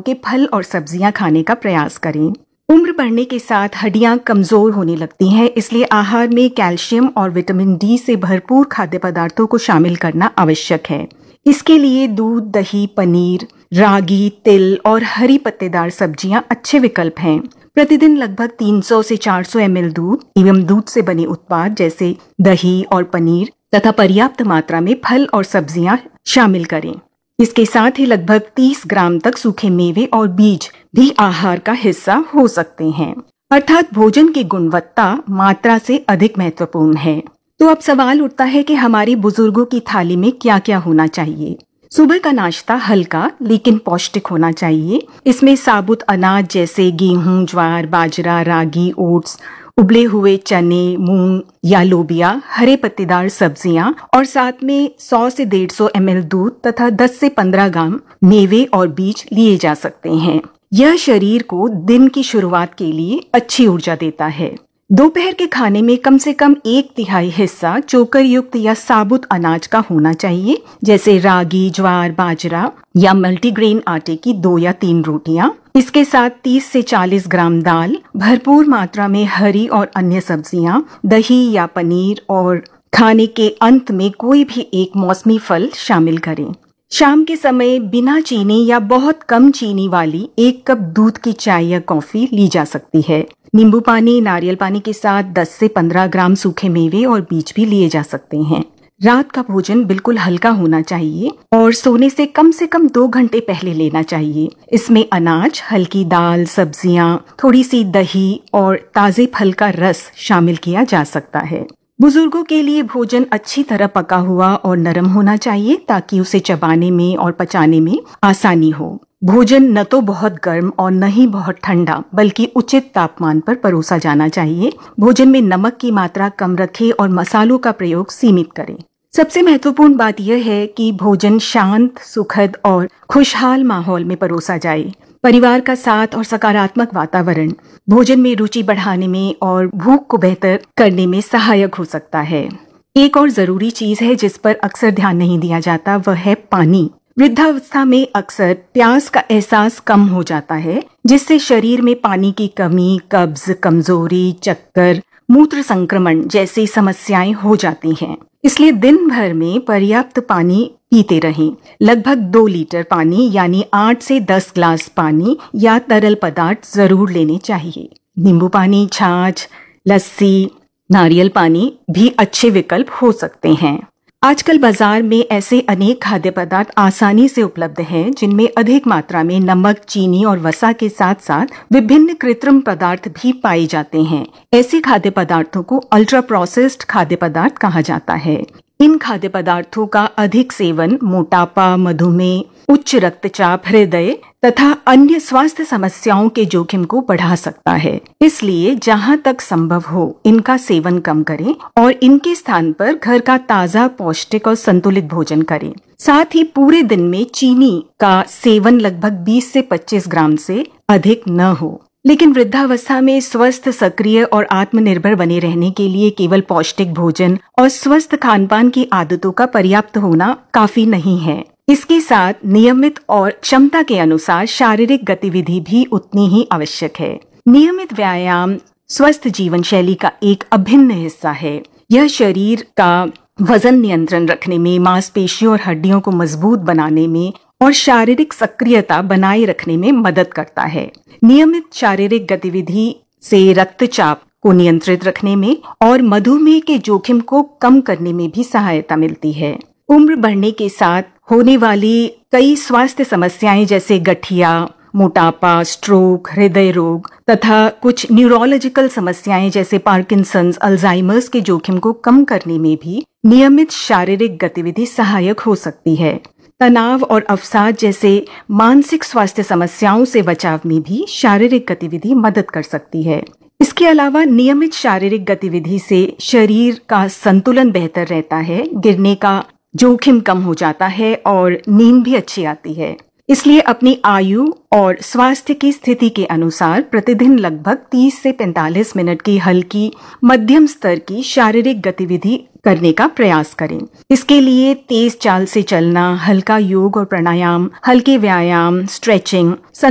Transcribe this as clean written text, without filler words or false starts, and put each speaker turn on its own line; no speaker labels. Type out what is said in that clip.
के फल और सब्जियां खाने का प्रयास करें। उम्र बढ़ने के साथ हड्डियां कमजोर होने लगती हैं, इसलिए आहार में कैल्शियम और विटामिन डी से भरपूर खाद्य पदार्थों को शामिल करना आवश्यक है। इसके लिए दूध, दही, पनीर, रागी, तिल और हरी पत्तेदार सब्जियां अच्छे विकल्प हैं। प्रतिदिन लगभग 300 से 400 ml दूध एवं दूध से बने उत्पाद जैसे दही और पनीर तथा पर्याप्त मात्रा में फल और सब्जियां शामिल करें। इसके साथ ही लगभग 30 ग्राम तक सूखे मेवे और बीज भी आहार का हिस्सा हो सकते हैं। अर्थात भोजन की गुणवत्ता मात्रा से अधिक महत्वपूर्ण है। तो अब सवाल उठता है कि हमारी बुजुर्गों की थाली में क्या क्या होना चाहिए। सुबह का नाश्ता हल्का लेकिन पौष्टिक होना चाहिए। इसमें साबुत अनाज जैसे गेहूं, ज्वार, बाजरा, रागी, ओट्स, उबले हुए चने, मूंग या लोबिया, हरे पत्तेदार सब्जियां और साथ में 100 से 150 ml दूध तथा 10 से 15 ग्राम मेवे और बीज लिए जा सकते हैं। यह शरीर को दिन की शुरुआत के लिए अच्छी ऊर्जा देता है। दोपहर के खाने में कम से कम 1/3 हिस्सा चोकर युक्त या साबुत अनाज का होना चाहिए, जैसे रागी, ज्वार, बाजरा या मल्टीग्रेन आटे की 2 या 3 रोटियां। इसके साथ 30 से 40 ग्राम दाल, भरपूर मात्रा में हरी और अन्य सब्जियां, दही या पनीर और खाने के अंत में कोई भी एक मौसमी फल शामिल करें। शाम के समय बिना चीनी या बहुत कम चीनी वाली 1 कप दूध की चाय या कॉफी ली जा सकती है। नींबू पानी, नारियल पानी के साथ 10 से 15 ग्राम सूखे मेवे और बीज भी लिए जा सकते हैं। रात का भोजन बिल्कुल हल्का होना चाहिए और सोने से कम 2 घंटे पहले लेना चाहिए। इसमें अनाज, हल्की दाल, सब्जियां, थोड़ी सी दही और ताजे फल का रस शामिल किया जा सकता है। बुजुर्गों के लिए भोजन अच्छी तरह पका हुआ और नरम होना चाहिए ताकि उसे चबाने में और पचाने में आसानी हो। भोजन न तो बहुत गर्म और न ही बहुत ठंडा, बल्कि उचित तापमान पर परोसा जाना चाहिए। भोजन में नमक की मात्रा कम रखें और मसालों का प्रयोग सीमित करें। सबसे महत्वपूर्ण बात यह है कि भोजन शांत, सुखद और खुशहाल माहौल में परोसा जाए। परिवार का साथ और सकारात्मक वातावरण भोजन में रुचि बढ़ाने में और भूख को बेहतर करने में सहायक हो सकता है। एक और जरूरी चीज है जिस पर अक्सर ध्यान नहीं दिया जाता, वह है पानी। वृद्धावस्था में अक्सर प्यास का एहसास कम हो जाता है, जिससे शरीर में पानी की कमी, कब्ज, कमजोरी, चक्कर, मूत्र संक्रमण जैसी समस्याएं हो जाती हैं। इसलिए दिन भर में पर्याप्त पानी पीते रहें। लगभग 2 लीटर पानी यानी 8 से 10 ग्लास पानी या तरल पदार्थ जरूर लेने चाहिए। नींबू पानी, छाछ, लस्सी, नारियल पानी भी अच्छे विकल्प हो सकते हैं। आजकल बाजार में ऐसे अनेक खाद्य पदार्थ आसानी से उपलब्ध हैं जिनमें अधिक मात्रा में नमक, चीनी और वसा के साथ साथ विभिन्न कृत्रिम पदार्थ भी पाए जाते हैं। ऐसे खाद्य पदार्थों को अल्ट्रा प्रोसेस्ड खाद्य पदार्थ कहा जाता है। इन खाद्य पदार्थों का अधिक सेवन मोटापा, मधुमेह, उच्च रक्तचाप, हृदय तथा अन्य स्वास्थ्य समस्याओं के जोखिम को बढ़ा सकता है। इसलिए जहां तक संभव हो इनका सेवन कम करें और इनके स्थान पर घर का ताजा, पौष्टिक और संतुलित भोजन करें। साथ ही पूरे दिन में चीनी का सेवन लगभग 20 से 25 ग्राम से अधिक न हो। लेकिन वृद्धावस्था में स्वस्थ, सक्रिय और आत्मनिर्भर बने रहने के लिए केवल पौष्टिक भोजन और स्वस्थ खानपान की आदतों का पर्याप्त होना काफी नहीं है। इसके साथ नियमित और क्षमता के अनुसार शारीरिक गतिविधि भी उतनी ही आवश्यक है। नियमित व्यायाम स्वस्थ जीवन शैली का एक अभिन्न हिस्सा है। यह शरीर का वजन नियंत्रण रखने में, मांसपेशियों और हड्डियों को मजबूत बनाने में और शारीरिक सक्रियता बनाए रखने में मदद करता है। नियमित शारीरिक गतिविधि से रक्तचाप को नियंत्रित रखने में और मधुमेह के जोखिम को कम करने में भी सहायता मिलती है। उम्र बढ़ने के साथ होने वाली कई स्वास्थ्य समस्याएं जैसे गठिया, मोटापा, स्ट्रोक, हृदय रोग तथा कुछ न्यूरोलॉजिकल समस्याएं जैसे पार्किंसंस, अल्जाइमर्स के जोखिम को कम करने में भी नियमित शारीरिक गतिविधि सहायक हो सकती है। तनाव और अवसाद जैसे मानसिक स्वास्थ्य समस्याओं से बचाव में भी शारीरिक गतिविधि मदद कर सकती है। इसके अलावा नियमित शारीरिक गतिविधि से शरीर का संतुलन बेहतर रहता है, गिरने का जोखिम कम हो जाता है और नींद भी अच्छी आती है। इसलिए अपनी आयु और स्वास्थ्य की स्थिति के अनुसार प्रतिदिन लगभग 30 से 45 मिनट की हल्की मध्यम स्तर की शारीरिक गतिविधि करने का प्रयास करें। इसके लिए तेज चाल से चलना, हल्का योग और प्राणायाम, हल्के व्यायाम, स्ट्रेचिंग,